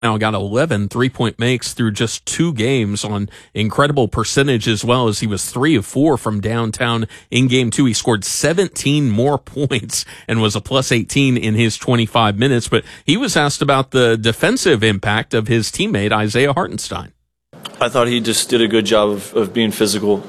now got 11 3-point makes through just 2 games on incredible percentage, as well as he was 3 of 4 from downtown in game 2. He scored 17 more points and was a plus 18 in his 25 minutes. But he was asked about the defensive impact of his teammate, Isaiah Hartenstein. I thought he just did a good job of being physical,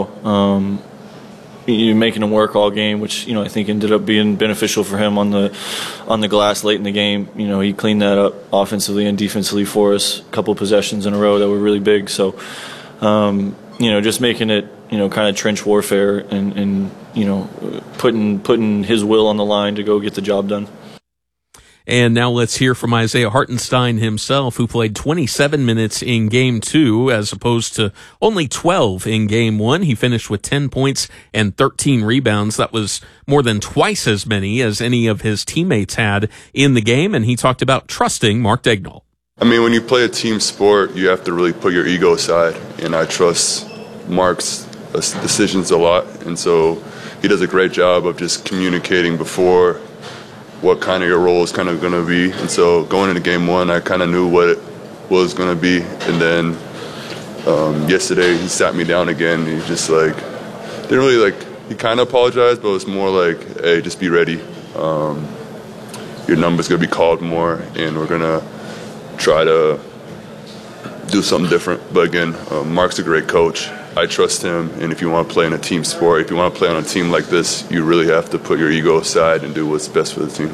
making him work all game, which I think ended up being beneficial for him on the glass late in the game. He cleaned that up offensively and defensively for us. A couple possessions in a row that were really big. So, just making it kind of trench warfare and putting his will on the line to go get the job done. And now let's hear from Isaiah Hartenstein himself, who played 27 minutes in Game 2 as opposed to only 12 in Game 1. He finished with 10 points and 13 rebounds. That was more than twice as many as any of his teammates had in the game, and he talked about trusting Mark Daigneault. I mean, when you play a team sport, you have to really put your ego aside, and I trust Mark's decisions a lot, and so he does a great job of just communicating before what kind of your role is kind of going to be. And so going into game 1, I kind of knew what it was going to be. And then yesterday he sat me down again. He just didn't really he kind of apologized, but it was more like, hey, just be ready. Your number's going to be called more, and we're going to try to do something different. But again, Mark's a great coach. I trust him, and if you want to play in a team sport, if you want to play on a team like this, you really have to put your ego aside and do what's best for the team.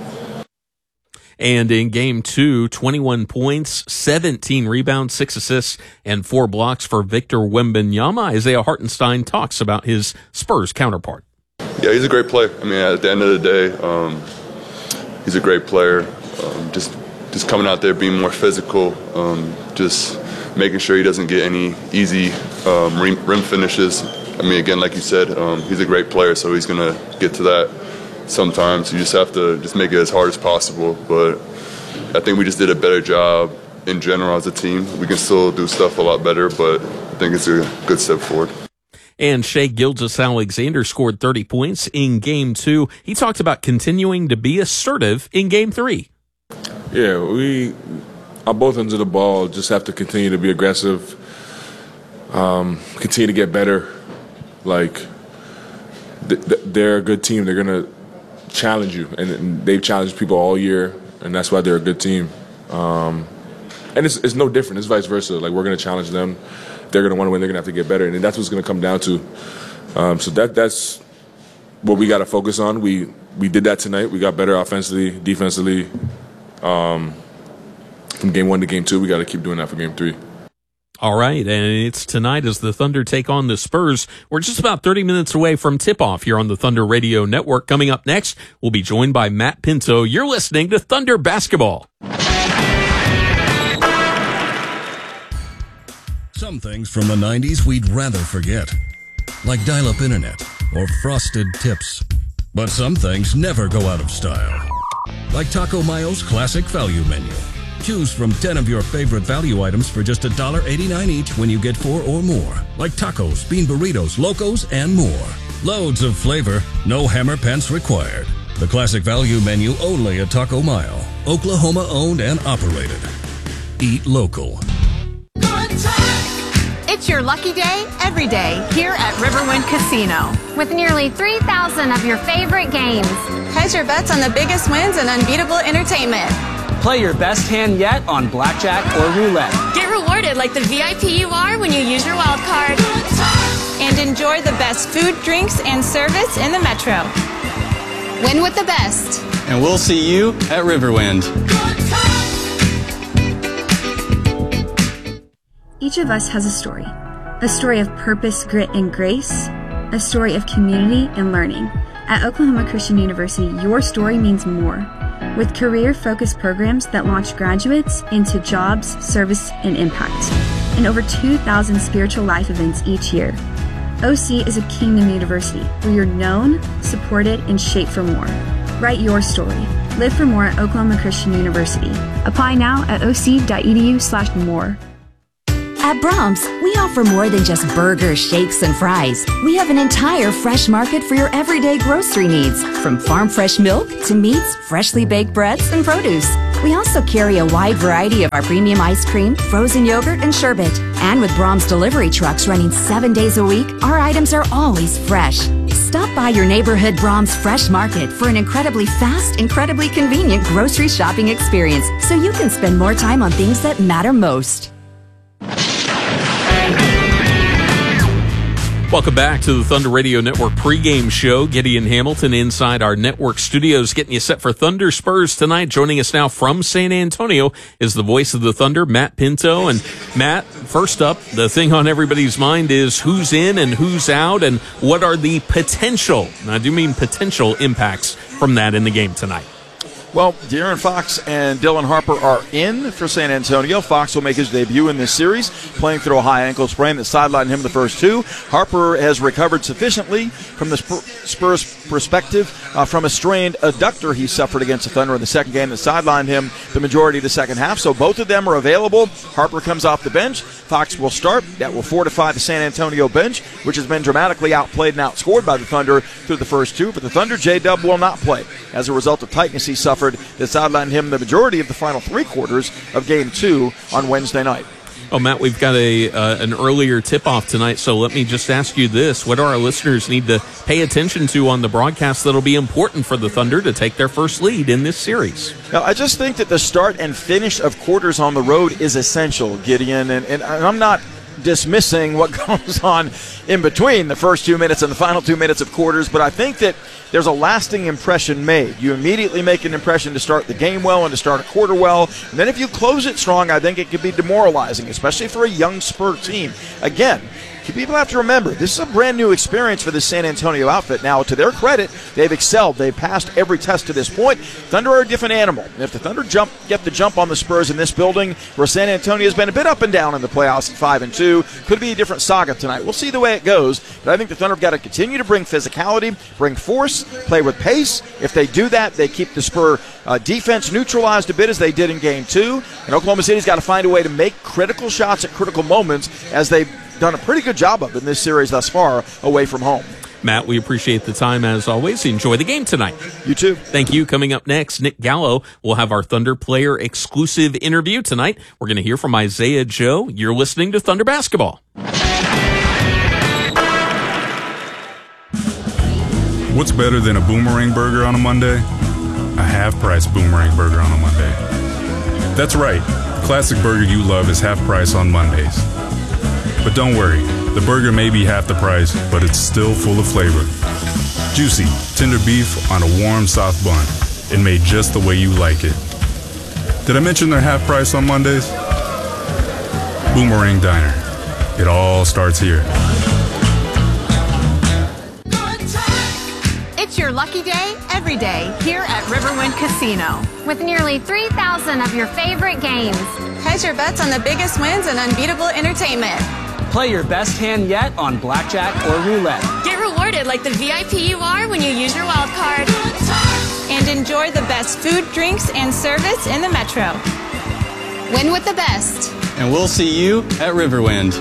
And in Game 2, 21 points, 17 rebounds, 6 assists, and 4 blocks for Victor Wembanyama. Isaiah Hartenstein talks about his Spurs counterpart. Yeah, he's a great player. I mean, at the end of the day, he's a great player. Just coming out there, being more physical, just making sure he doesn't get any easy rim finishes. I mean, again, like you said, he's a great player, so he's going to get to that sometimes. You just have to just make it as hard as possible. But I think we just did a better job in general as a team. We can still do stuff a lot better, but I think it's a good step forward. And Shai Gilgeous-Alexander scored 30 points in Game 2. He talked about continuing to be assertive in Game 3. Yeah, we on both ends of the ball just have to continue to be aggressive, continue to get better. They're a good team. They're going to challenge you, and they've challenged people all year, and that's why they're a good team. And it's no different. It's vice versa. We're going to challenge them. They're going to want to win. They're going to have to get better, and that's what's going to come down to. So that's what we got to focus on. We did that tonight. We got better offensively, defensively. From Game 1 to Game 2, we got to keep doing that for Game 3. All right, and it's tonight as the Thunder take on the Spurs. We're just about 30 minutes away from tip-off here on the Thunder Radio Network. Coming up next, we'll be joined by Matt Pinto. You're listening to Thunder Basketball. Some things from the 90s we'd rather forget, like dial-up internet or frosted tips. But some things never go out of style, like Taco Mayo's Classic Value Menu. Choose from 10 of your favorite value items for just $1.89 each when you get 4 or more, like tacos, bean burritos, locos, and more. Loads of flavor, no hammer pants required. The Classic Value Menu only at Taco Mayo, Oklahoma owned and operated. Eat local. It's your lucky day every day here at Riverwind Casino. With nearly 3,000 of your favorite games. Hedge your bets on the biggest wins and unbeatable entertainment. Play your best hand yet on blackjack or roulette. Get rewarded like the VIP you are when you use your wild card. And enjoy the best food, drinks, and service in the Metro. Win with the best. And we'll see you at Riverwind. Each of us has a story of purpose, grit, and grace, a story of community and learning. At Oklahoma Christian University, your story means more. With career-focused programs that launch graduates into jobs, service, and impact, and over 2,000 spiritual life events each year. OC is a Kingdom University where you're known, supported, and shaped for more. Write your story. Live for more at Oklahoma Christian University. Apply now at oc.edu/more. At Brahms, we offer more than just burgers, shakes, and fries. We have an entire fresh market for your everyday grocery needs, from farm fresh milk to meats, freshly baked breads, and produce. We also carry a wide variety of our premium ice cream, frozen yogurt, and sherbet. And with Brahms delivery trucks running 7 days a week, our items are always fresh. Stop by your neighborhood Brahms Fresh Market for an incredibly fast, incredibly convenient grocery shopping experience so you can spend more time on things that matter most. Welcome back to the Thunder Radio Network pregame show. Gideon Hamilton inside our network studios getting you set for Thunder Spurs tonight. Joining us now from San Antonio is the voice of the Thunder, Matt Pinto. And Matt, first up, the thing on everybody's mind is who's in and who's out and what are the potential, and I do mean potential, impacts from that in the game tonight. Well, De'Aaron Fox and Dylan Harper are in for San Antonio. Fox will make his debut in this series, playing through a high ankle sprain that sidelined him the first two. Harper has recovered sufficiently from the Spurs' perspective from a strained adductor he suffered against the Thunder in the second game that sidelined him the majority of the second half. So both of them are available. Harper comes off the bench. Fox will start. That will fortify the San Antonio bench, which has been dramatically outplayed and outscored by the Thunder through the first two. For the Thunder, J-Dub will not play as a result of tightness he suffered that sidelined him the majority of the final three quarters of Game 2 on Wednesday night. Oh, Matt, we've got an earlier tip-off tonight, so let me just ask you this. What do our listeners need to pay attention to on the broadcast that'll be important for the Thunder to take their first lead in this series? Now, I just think that the start and finish of quarters on the road is essential, Gideon, and I'm not dismissing what goes on in between the first 2 minutes and the final 2 minutes of quarters, but I think that there's a lasting impression made. You immediately make an impression to start the game well and to start a quarter well, and then if you close it strong, I think it could be demoralizing, especially for a young Spur team. Again, people have to remember, this is a brand new experience for the San Antonio outfit. Now, to their credit, they've excelled. They've passed every test to this point. Thunder are a different animal. And if the Thunder get the jump on the Spurs in this building, where San Antonio has been a bit up and down in the playoffs at 5-2, could be a different saga tonight. We'll see the way it goes, but I think the Thunder have got to continue to bring physicality, bring force, play with pace. If they do that, they keep the Spur defense neutralized a bit as they did in Game 2. And Oklahoma City's got to find a way to make critical shots at critical moments as they've done a pretty good job of in this series thus far away from home. Matt, we appreciate the time as always. Enjoy the game tonight. You too. Thank you. Coming up next, Nick Gallo will have our Thunder player exclusive interview tonight. We're going to hear from Isaiah Joe. You're listening to Thunder Basketball. What's better than a boomerang burger on a Monday? A half-price boomerang burger on a Monday. That's right. The classic burger you love is half price on Mondays. But don't worry, the burger may be half the price, but it's still full of flavor. Juicy, tender beef on a warm, soft bun, and made just the way you like it. Did I mention they're half price on Mondays? Boomerang Diner. It all starts here. It's your lucky day every day here at Riverwind Casino. With nearly 3,000 of your favorite games. Hedge your bets on the biggest wins and unbeatable entertainment. Play your best hand yet on blackjack or roulette. Get rewarded like the VIP you are when you use your wild card. And enjoy the best food, drinks, and service in the Metro. Win with the best. And we'll see you at Riverwind.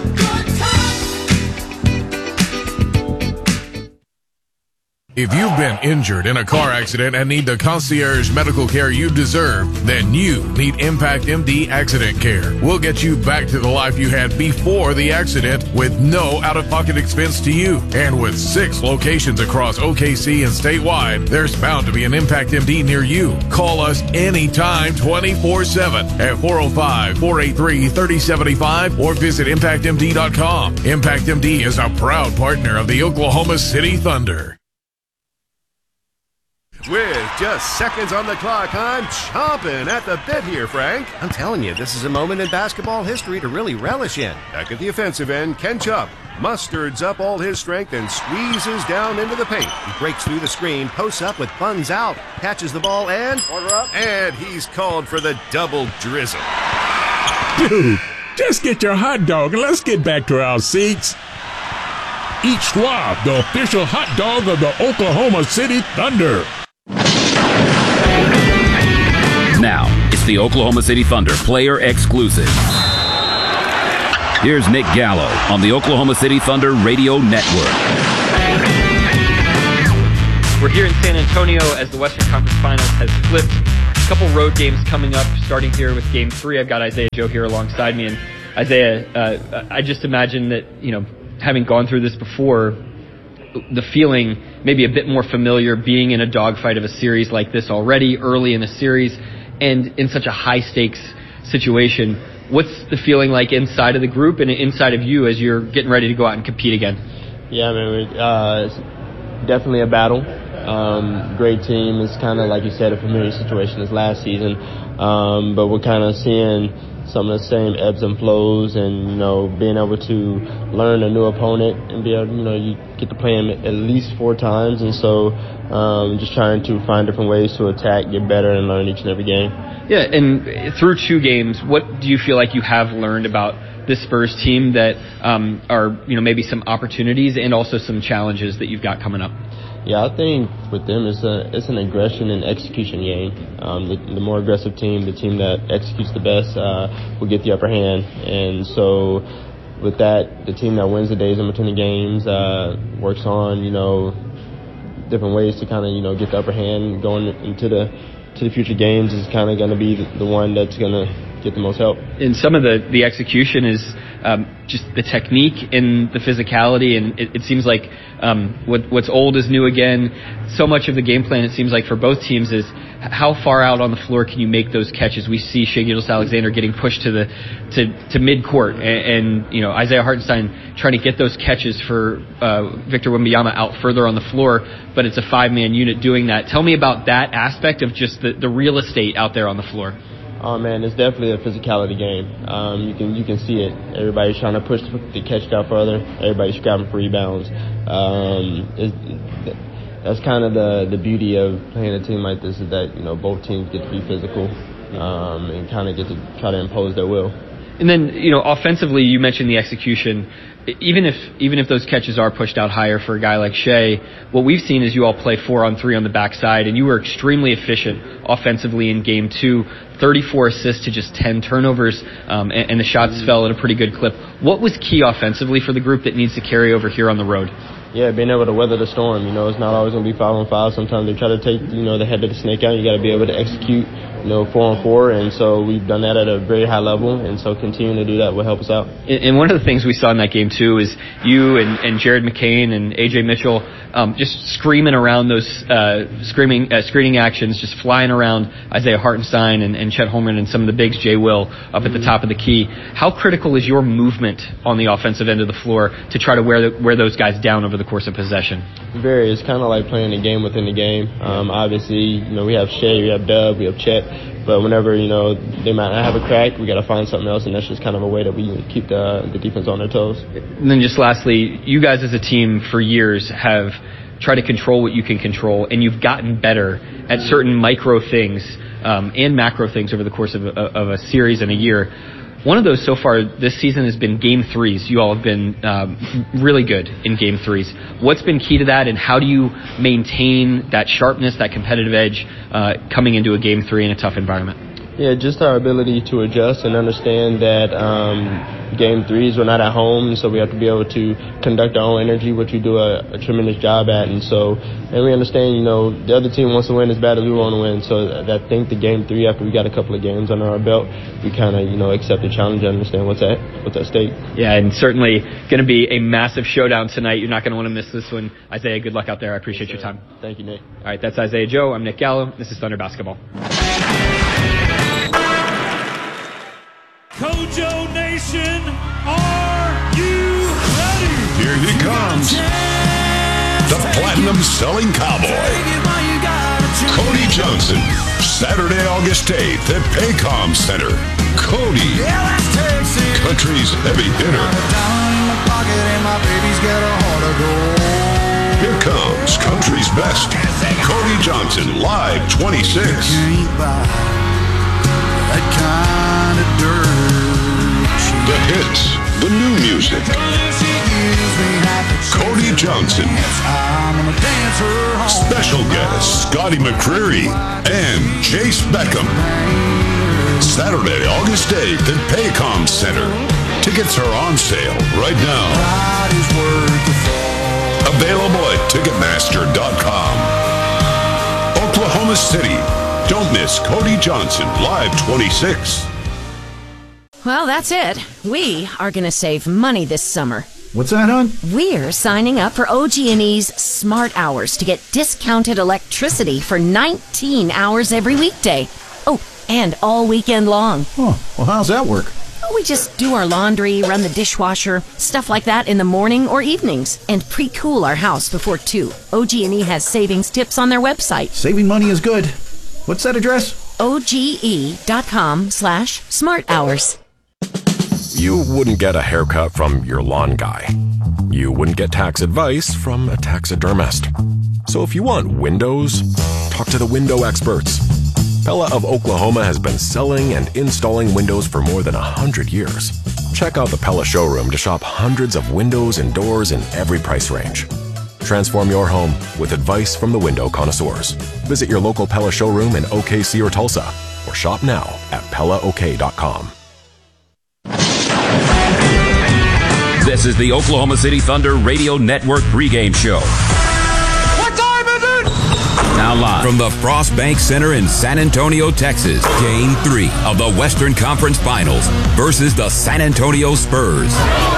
If you've been injured in a car accident and need the concierge medical care you deserve, then you need Impact MD Accident Care. We'll get you back to the life you had before the accident with no out-of-pocket expense to you. And with 6 locations across OKC and statewide, there's bound to be an Impact MD near you. Call us anytime 24/7 at 405-483-3075 or visit ImpactMD.com. Impact MD is a proud partner of the Oklahoma City Thunder. With just seconds on the clock, I'm chomping at the bit here, Frank. I'm telling you, this is a moment in basketball history to really relish in. Back at the offensive end, Ken Chubb musters up all his strength and squeezes down into the paint. He breaks through the screen, posts up with buns out, catches the ball, and... Order up. And he's called for the double drizzle. Dude, just get your hot dog and let's get back to our seats. Eat Schwab, the official hot dog of the Oklahoma City Thunder. Now, it's the Oklahoma City Thunder player exclusive. Here's Nick Gallo on the Oklahoma City Thunder Radio Network. We're here in San Antonio as the Western Conference Finals has flipped couple road games coming up, starting here with Game 3. I've got Isaiah Joe here alongside me. And Isaiah, I just imagine that, having gone through this before, the feeling maybe a bit more familiar being in a dogfight of a series like this already, early in a series, and in such a high-stakes situation. What's the feeling like inside of the group and inside of you as you're getting ready to go out and compete again? Yeah, it's definitely a battle. Great team. It's kind of, like you said, a familiar situation as last season. But we're kind of seeing some of the same ebbs and flows, and, being able to learn a new opponent and be able, you get to play him at least 4 times. And so just trying to find different ways to attack, get better, and learn each and every game. Yeah, and through 2 games, what do you feel like you have learned about this Spurs team that are, maybe some opportunities and also some challenges that you've got coming up? Yeah, I think with them it's an aggression and execution game. The more aggressive team, the team that executes the best, will get the upper hand. And so with that, the team that wins the days in between the games works on, different ways to kind of, get the upper hand going into the future games is kind of going to be the one that's going to get the most help. And some of the execution is just the technique and the physicality, and it seems like what's old is new again. So much of the game plan, it seems like, for both teams is how far out on the floor can you make those catches. We see Shai Gilgeous-Alexander getting pushed to mid-court, and Isaiah Hartenstein trying to get those catches for Victor Wembanyama out further on the floor, but it's a 5-man unit doing that. Tell me about that aspect of just the real estate out there on the floor. Oh man, it's definitely a physicality game. You can see it. Everybody's trying to push the catch out further. Everybody's scrapping for rebounds. That's kind of the beauty of playing a team like this, is that both teams get to be physical and kind of get to try to impose their will. And then offensively, you mentioned the execution. Even if those catches are pushed out higher for a guy like Shai, what we've seen is you all play 4-on-3 on the backside, and you were extremely efficient offensively in Game 2. 34 assists to just 10 turnovers, and the shots fell at a pretty good clip. What was key offensively for the group that needs to carry over here on the road? Yeah, being able to weather the storm. It's not always going to be 5-on-5. Sometimes they try to take, the head of the snake out. You got to be able to execute, 4-on-4. And so we've done that at a very high level. And so continuing to do that will help us out. And one of the things we saw in that game, too, is you and Jared McCain and A.J. Mitchell just screaming around those screening actions, just flying around Isaiah Hartenstein and Chet Holmgren and some of the bigs, Jay Will, up at the top of the key. How critical is your movement on the offensive end of the floor to try to wear those guys down over the course of possession? Very. It's kind of like playing a game within the game. Obviously, we have Shai, we have Dub, we have Chet, but whenever, they might not have a crack, we got to find something else, and that's just kind of a way that we keep the defense on their toes. And then just lastly, you guys as a team for years have tried to control what you can control, and you've gotten better at certain micro things and macro things over the course of a series and a year. One of those so far this season has been Game 3s. You all have been really good in Game 3s. What's been key to that, and how do you maintain that sharpness, that competitive edge coming into a Game 3 in a tough environment? Yeah, just our ability to adjust and understand that Game 3s, we're not at home, so we have to be able to conduct our own energy, which we do a tremendous job at. And we understand, the other team wants to win as bad as we want to win. So I think the Game 3, after we got a couple of games under our belt, we kind of, accept the challenge and understand what's at stake. Yeah, and certainly going to be a massive showdown tonight. You're not going to want to miss this one. Isaiah, good luck out there. I appreciate your time. Thank you, Nick. All right, that's Isaiah Joe. I'm Nick Gallo. This is Thunder Basketball. Kojo Nation, are you ready? Here he comes. The platinum selling cowboy. Cody Johnson. Saturday, August 8th at Paycom Center. Cody. Country's heavy hitter. Here comes country's best. Cody Johnson, live 26. That kind of dirt. The hits, the new music. Cody Johnson. Special guests Scotty McCreery and Chase Beckham. Saturday, August 8th at Paycom Center. Tickets are on sale right now. Available at Ticketmaster.com. Oklahoma City, Don't miss Cody Johnson Live 26. Well, that's it. We are going to save money this summer. What's that, hon? We're signing up for OG&E's Smart Hours to get discounted electricity for 19 hours every weekday. Oh, and all weekend long. Oh, well, how's that work? We just do our laundry, run the dishwasher, stuff like that in the morning or evenings, and pre-cool our house before 2. OG&E has savings tips on their website. Saving money is good. What's that address? OGE.com/smarthours. You wouldn't get a haircut from your lawn guy. You wouldn't get tax advice from a taxidermist. So if you want windows, talk to the window experts. Pella of Oklahoma has been selling and installing windows for more than 100 years. Check out the Pella showroom to shop hundreds of windows and doors in every price range. Transform your home with advice from the window connoisseurs. Visit your local Pella showroom in OKC or Tulsa, or shop now at PellaOK.com. This is the Oklahoma City Thunder Radio Network pregame show. What time is it? Now live from the Frost Bank Center in San Antonio, Texas. Game 3 of the Western Conference Finals versus the San Antonio Spurs.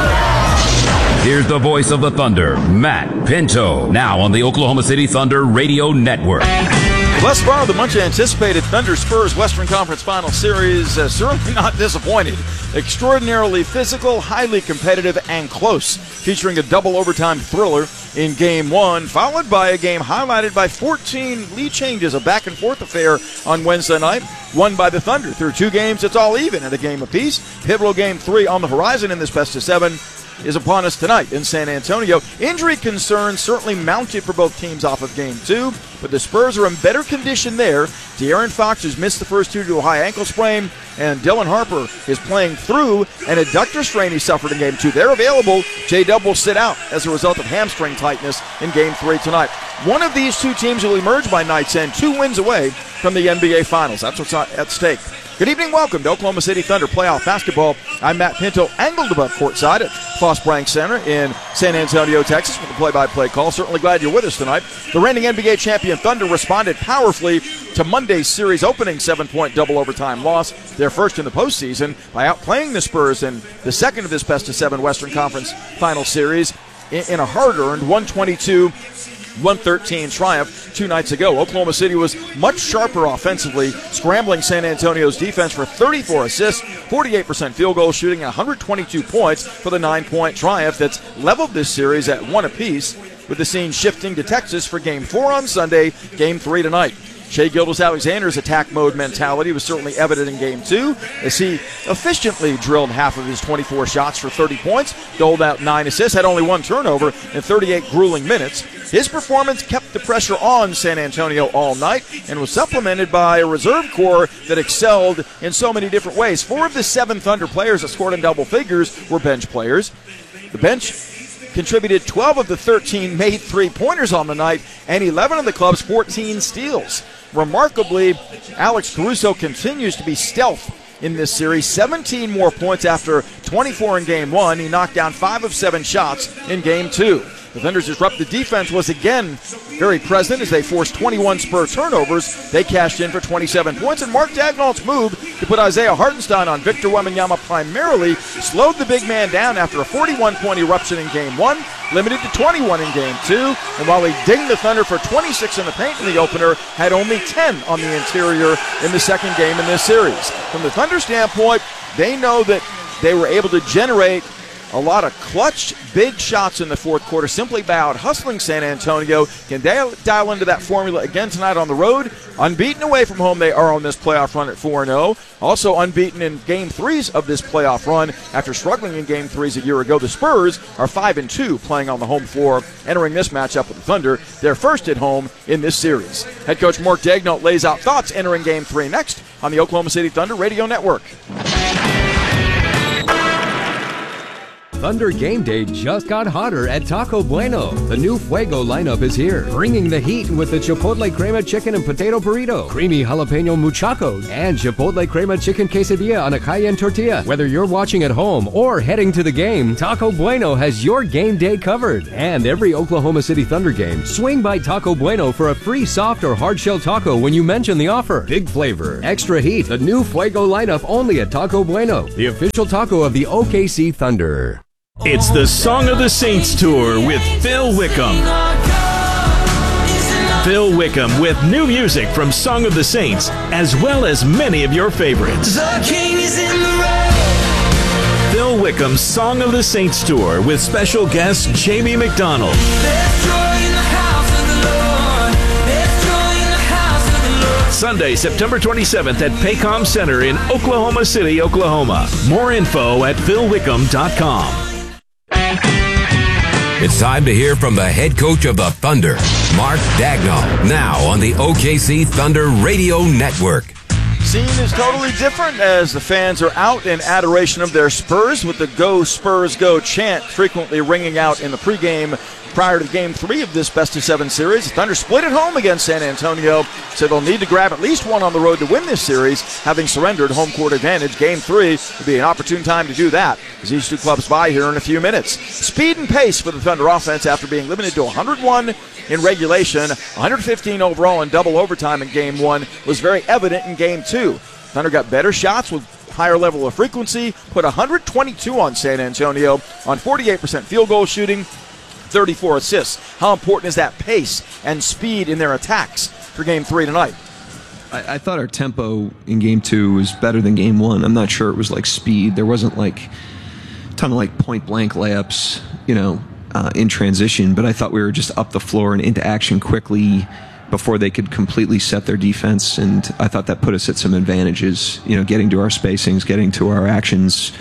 Here's the voice of the Thunder, Matt Pinto, now on the Oklahoma City Thunder Radio Network. Thus far, the much anticipated Thunder Spurs Western Conference Final Series certainly not disappointed. Extraordinarily physical, highly competitive, and close, featuring a double overtime thriller in Game 1, followed by a game highlighted by 14 lead changes, a back-and-forth affair on Wednesday night, won by the Thunder. Through 2 games, it's all even at a game apiece. Pivotal Game 3 on the horizon in this best-of-7 is upon us tonight in San Antonio. Injury concerns certainly mounted for both teams off of Game 2, but the Spurs are in better condition there. De'Aaron Fox has missed the first 2 due to a high ankle sprain, and Dylan Harper is playing through an adductor strain he suffered in Game 2. They're available. J-Dub will sit out as a result of hamstring tightness in Game 3 tonight. One of these 2 teams will emerge by night's end, 2 wins away from the NBA Finals. That's what's at stake. Good evening, welcome to Oklahoma City Thunder playoff basketball. I'm Matt Pinto, angled above courtside at Frost Bank Center in San Antonio, Texas, with the play-by-play call. Certainly glad you're with us tonight. The reigning NBA champion Thunder responded powerfully to Monday's series opening 7-point double overtime loss, their first in the postseason, by outplaying the Spurs in the second of this best-of-7 Western Conference Final Series in a hard-earned 122-113 triumph 2 nights ago. Oklahoma City was much sharper offensively, scrambling San Antonio's defense for 34 assists, 48% field goal shooting, and 122 points for the 9-point triumph that's leveled this series at 1 apiece, with the scene shifting to Texas for Game 4 on Sunday, Game 3 tonight. Shai Gilgeous-Alexander's attack mode mentality was certainly evident in Game 2 as he efficiently drilled half of his 24 shots for 30 points, doled out 9 assists, had only 1 turnover in 38 grueling minutes. His performance kept the pressure on San Antonio all night and was supplemented by a reserve corps that excelled in so many different ways. 4 of the 7 Thunder players that scored in double figures were bench players. The bench contributed 12 of the 13 made three-pointers on the night and 11 of the club's 14 steals. Remarkably, Alex Caruso continues to be stealth in this series. 17 more points after 24 in Game 1. He knocked down 5 of 7 shots in Game 2. The Thunder's disruptive defense was again very present as they forced 21 Spur turnovers. They cashed in for 27 points, and Mark Dagnall's move to put Isaiah Hartenstein on Victor Wembanyama primarily slowed the big man down after a 41-point eruption in Game 1, limited to 21 in Game 2, and while he dinged the Thunder for 26 in the paint in the opener, had only 10 on the interior in the second game in this series. From the Thunder standpoint, they know that they were able to generate a lot of clutch, big shots in the fourth quarter simply by out-hustling San Antonio. Can they dial into that formula again tonight on the road? Unbeaten away from home, they are on this playoff run at 4-0. Also unbeaten in Game 3s of this playoff run after struggling in Game 3s a year ago. The Spurs are 5-2 playing on the home floor, entering this matchup with the Thunder. They're first at home in this series. Head coach Mark Dagnall lays out thoughts entering Game 3 next on the Oklahoma City Thunder Radio Network. Thunder game day just got hotter at Taco Bueno. The new Fuego lineup is here, bringing the heat with the Chipotle Crema Chicken and Potato Burrito, Creamy Jalapeno Muchachos, and Chipotle Crema Chicken Quesadilla on a Cayenne tortilla. Whether you're watching at home or heading to the game, Taco Bueno has your game day covered. And every Oklahoma City Thunder game, swing by Taco Bueno for a free soft or hard shell taco when you mention the offer. Big flavor, extra heat, the new Fuego lineup only at Taco Bueno, the official taco of the OKC Thunder. It's the Song of the Saints Tour with Phil Wickham. Phil Wickham with new music from Song of the Saints, as well as many of your favorites. The King is in the road. Phil Wickham's Song of the Saints Tour with special guest Jamie McDonald. There's joy in the house of the Lord. There's joy in the house of the Lord. Sunday, September 27th at Paycom Center in Oklahoma City, Oklahoma. More info at philwickham.com. It's time to hear from the head coach of the Thunder, Mark Daigneault, now on the OKC Thunder Radio Network. Scene is totally different as the fans are out in adoration of their Spurs, with the Go Spurs Go chant frequently ringing out in the pregame prior to Game 3 of this best-of-7 series. The Thunder split at home against San Antonio, so they'll need to grab at least one on the road to win this series, having surrendered home court advantage. Game 3 will be an opportune time to do that as these two clubs vie here in a few minutes. Speed and pace for the Thunder offense after being limited to 101 in regulation, 115 overall in double overtime in Game 1 was very evident in Game 2. Thunder got better shots with higher level of frequency, put 122 on San Antonio on 48% field goal shooting, 34 assists. How important is that pace and speed in their attacks for Game 3 tonight? I thought our tempo in Game 2 was better than Game 1. I'm not sure it was like speed. There wasn't like a ton of like point-blank layups, in transition, but I thought we were just up the floor and into action quickly before they could completely set their defense, and I thought that put us at some advantages, getting to our spacings, getting to our actions.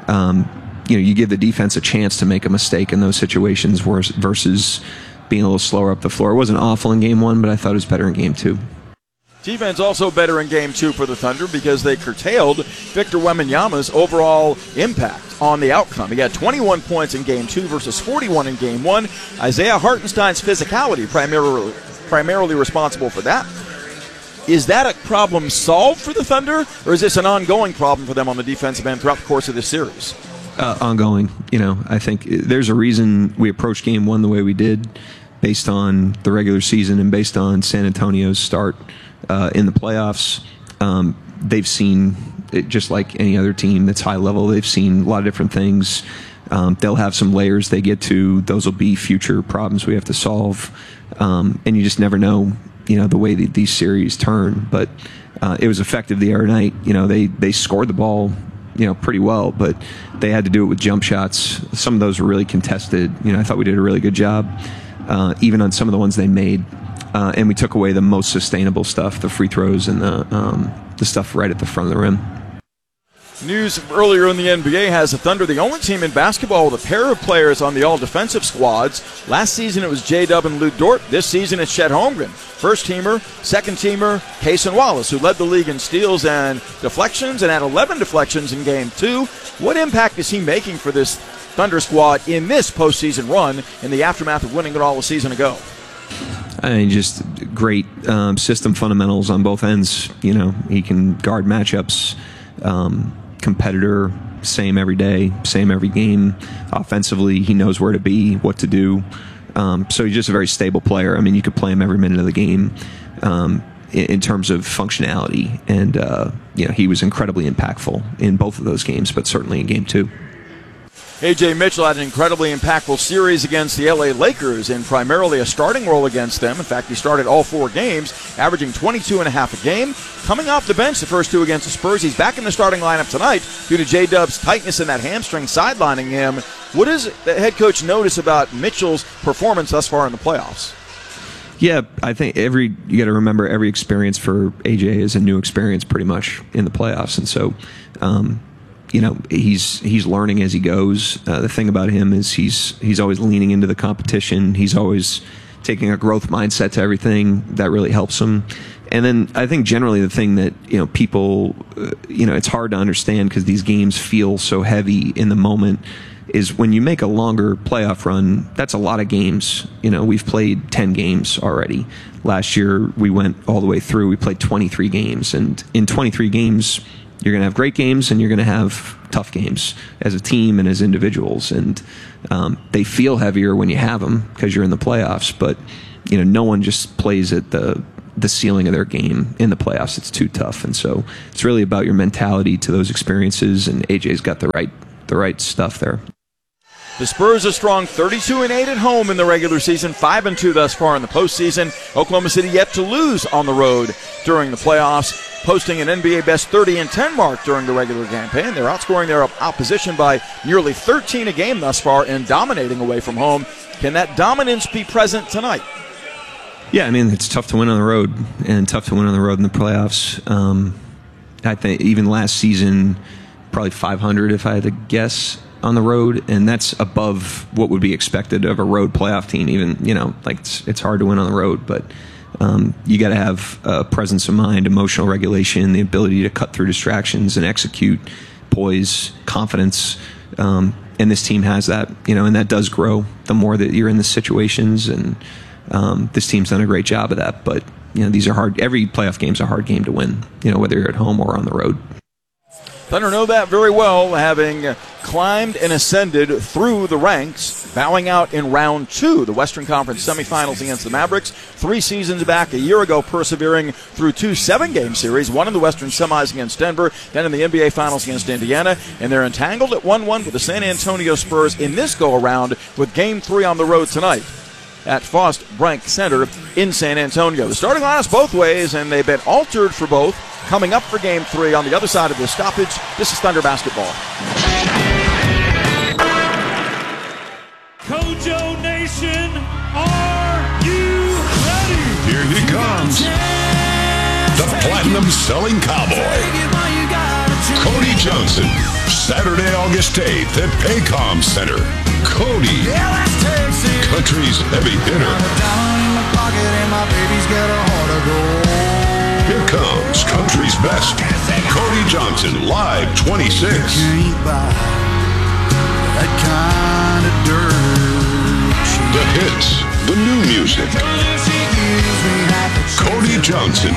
You give the defense a chance to make a mistake in those situations versus being a little slower up the floor. It wasn't awful in Game 1, but I thought it was better in Game 2. Defense also better in Game 2 for the Thunder because they curtailed Victor Wembanyama's overall impact on the outcome. He had 21 points in Game 2 versus 41 in Game 1. Isaiah Hartenstein's physicality primarily responsible for that. Is that a problem solved for the Thunder, or is this an ongoing problem for them on the defensive end throughout the course of this series? Ongoing. I think there's a reason we approached Game 1 the way we did, based on the regular season and based on San Antonio's start in the playoffs. They've seen, just like any other team that's high level, they've seen a lot of different things. They'll have some layers they get to. Those will be future problems we have to solve. And you just never know, the way that these series turn. But it was effective the other night. They scored the ball, pretty well, but they had to do it with jump shots. Some of those were really contested. I thought we did a really good job, even on some of the ones they made. And we took away the most sustainable stuff, the free throws and the stuff right at the front of the rim. News earlier in the NBA has the Thunder the only team in basketball with a pair of players on the all-defensive squads. Last season it was J-Dub and Lou Dort. This season it's Chet Holmgren. First-teamer, second-teamer, Cason Wallace, who led the league in steals and deflections and had 11 deflections in Game 2. What impact is he making for this Thunder squad in this postseason run in the aftermath of winning it all a season ago? Just great system fundamentals on both ends. He can guard matchups. Competitor, same every day, same every game. Offensively, he knows where to be, what to do. So he's just a very stable player. You could play him every minute of the game in terms of functionality. And, he was incredibly impactful in both of those games, but certainly in Game 2. A.J. Mitchell had an incredibly impactful series against the L.A. Lakers in primarily a starting role against them. In fact, he started all 4 games, averaging 22.5 a game. Coming off the bench the first 2 against the Spurs, he's back in the starting lineup tonight due to J-Dub's tightness in that hamstring sidelining him. What does the head coach notice about Mitchell's performance thus far in the playoffs? Yeah, I think you got to remember every experience for A.J. is a new experience pretty much in the playoffs. And so, he's learning as he goes. The thing about him is he's always leaning into the competition. He's always taking a growth mindset to everything. That really helps him. And then I think generally the thing that, people, it's hard to understand because these games feel so heavy in the moment. is when you make a longer playoff run, that's a lot of games. We've played 10 games already. Last year, we went all the way through. We played 23 games. And in 23 games, you're going to have great games and you're going to have tough games as a team and as individuals. And they feel heavier when you have them because you're in the playoffs. But, no one just plays at the ceiling of their game in the playoffs. It's too tough. And so it's really about your mentality to those experiences. And AJ's got the right stuff there. The Spurs are strong 32-8 at home in the regular season, 5-2 thus far in the postseason. Oklahoma City yet to lose on the road during the playoffs, posting an NBA best 30-10 mark during the regular campaign. They're outscoring their opposition by nearly 13 a game thus far and dominating away from home. Can that dominance be present tonight? Yeah, it's tough to win on the road and tough to win on the road in the playoffs. I think even last season, probably 500 if I had to guess on the road, and that's above what would be expected of a road playoff team. Even it's hard to win on the road, but you got to have a presence of mind, emotional regulation, the ability to cut through distractions and execute, poise, confidence, and this team has that. And that does grow the more that you're in the situations, and this team's done a great job of that. But these are hard. Every playoff game's a hard game to win. Whether you're at home or on the road. Thunder know that very well, having climbed and ascended through the ranks, bowing out in round 2, the Western Conference semifinals against the Mavericks. 3 seasons back, a year ago, persevering through 2 7-game series, one in the Western semis against Denver, then in the NBA Finals against Indiana, and they're entangled at 1-1 with the San Antonio Spurs in this go-around with Game 3 on the road tonight at Faust Brank Center in San Antonio. The starting lineups both ways, and they've been altered for both. Coming up for Game 3 on the other side of the stoppage, this is Thunder Basketball. Kojo Nation, are you ready? Here he comes. The platinum-selling cowboy, Cody Johnson. Saturday, August 8th at Paycom Center. Cody, country's heavy hitter. Here comes country's best, Cody Johnson, live 26. The hits, the new music. Cody Johnson.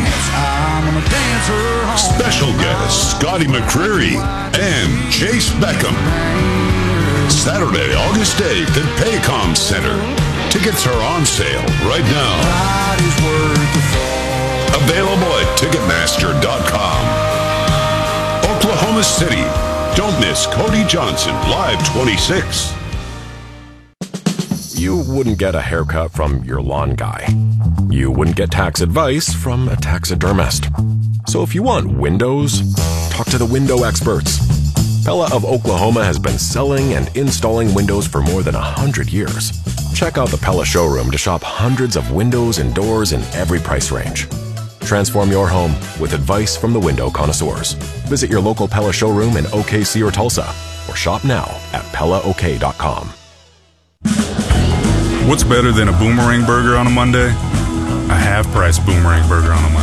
Special guests, Scotty McCreery and Chase Beckham. Saturday, August 8th at Paycom Center. Tickets are on sale right now. Available at Ticketmaster.com. Oklahoma City. Don't miss Cody Johnson, live 26. You wouldn't get a haircut from your lawn guy. You wouldn't get tax advice from a taxidermist. So if you want windows, talk to the window experts. Pella of Oklahoma has been selling and installing windows for more than 100 years. Check out the Pella showroom to shop hundreds of windows and doors in every price range. Transform your home with advice from the window connoisseurs. Visit your local Pella showroom in OKC or Tulsa, or shop now at PellaOK.com. What's better than a Boomerang Burger on a Monday? A half-price Boomerang Burger on a Monday.